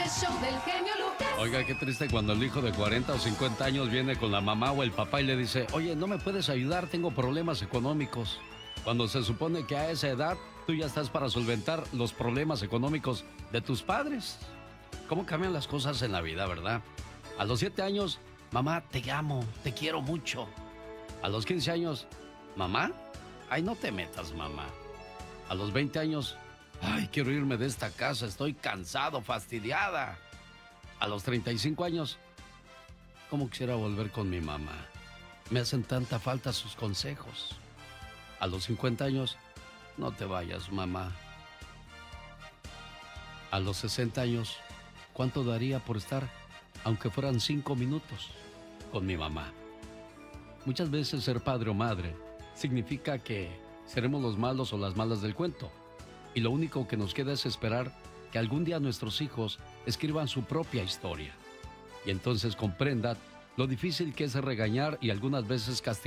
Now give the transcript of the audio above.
show del genio Lucas. Oiga, qué triste cuando el hijo de 40 o 50 años viene con la mamá o el papá y le dice, oye, ¿no me puedes ayudar? Tengo problemas económicos. Cuando se supone que a esa edad tú ya estás para solventar los problemas económicos de tus padres. ¿Cómo cambian las cosas en la vida, verdad? A los 7 años, mamá, te amo, te quiero mucho. A los 15 años, mamá, ay, no te metas, mamá. A los 20 años, ay, quiero irme de esta casa, estoy cansado, fastidiada. A los 35 años, ¿cómo quisiera volver con mi mamá? Me hacen tanta falta sus consejos. A los 50 años, no te vayas, mamá. A los 60 años, ¿cuánto daría por estar, aunque fueran 5 minutos, con mi mamá? Muchas veces ser padre o madre significa que seremos los malos o las malas del cuento. Y lo único que nos queda es esperar que algún día nuestros hijos escriban su propia historia. Y entonces comprendan lo difícil que es regañar y algunas veces castigar